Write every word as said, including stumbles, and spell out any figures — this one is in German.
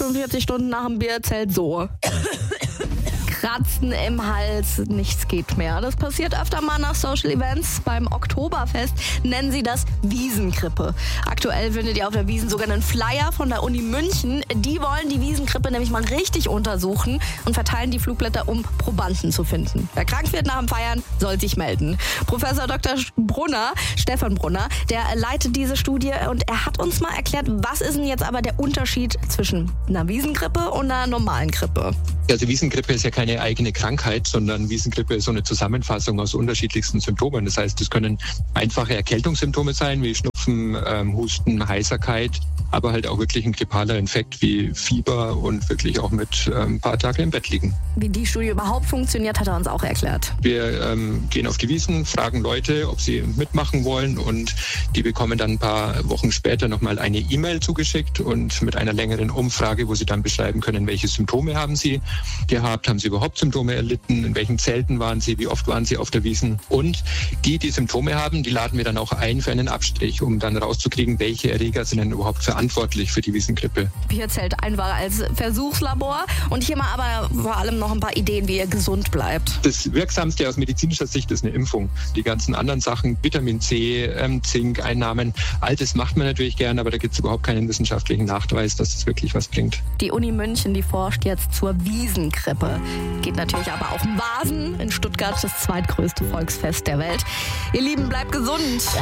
fünfundvierzig Stunden nach dem Bierzelt so. Kratzen im Hals, nichts geht mehr. Das passiert öfter mal nach Social Events. Beim Oktoberfest nennen sie das Wiesengrippe. Aktuell findet ihr auf der Wiesn sogar einen Flyer von der Uni München. Die wollen die Wiesengrippe nämlich mal richtig untersuchen und verteilen die Flugblätter, um Probanden zu finden. Wer krank wird nach dem Feiern, soll sich melden. Professor Doktor Brunner, Stefan Brunner, der leitet diese Studie und er hat uns mal erklärt, was ist denn jetzt aber der Unterschied zwischen einer Wiesengrippe und einer normalen Grippe? Also Wiesengrippe ist ja keine eigene Krankheit, sondern Wiesengrippe ist so eine Zusammenfassung aus unterschiedlichsten Symptomen. Das heißt, es können einfache Erkältungssymptome sein, wie Schnupfen, ähm, Husten, Heiserkeit, aber halt auch wirklich ein grippaler Infekt wie Fieber und wirklich auch mit ähm, ein paar Tage im Bett liegen. Wie die Studie überhaupt funktioniert, hat er uns auch erklärt. Wir ähm, gehen auf die Wiesn, fragen Leute, ob sie mitmachen wollen und die bekommen dann ein paar Wochen später nochmal eine E-Mail zugeschickt und mit einer längeren Umfrage, wo sie dann beschreiben können, welche Symptome haben sie gehabt, haben sie überhaupt Symptome erlitten, in welchen Zelten waren sie, wie oft waren sie auf der Wiesn. Und die, die Symptome haben, die laden wir dann auch ein für einen Abstrich, um dann rauszukriegen, welche Erreger sind denn überhaupt verantwortlich für die Wiesengrippe. Bierzelt einfach als Versuchslabor und hier mal aber vor allem noch ein paar Ideen, wie ihr gesund bleibt. Das Wirksamste aus medizinischer Sicht ist eine Impfung. Die ganzen anderen Sachen, Vitamin C, ähm, Zinkeinnahmen, all das macht man natürlich gern, aber da gibt es überhaupt keinen wissenschaftlichen Nachweis, dass das wirklich was bringt. Die Uni München, die forscht jetzt zur Wiesengrippe. Geht natürlich aber auch um Vasen. In Stuttgart das zweitgrößte Volksfest der Welt. Ihr Lieben, bleibt gesund.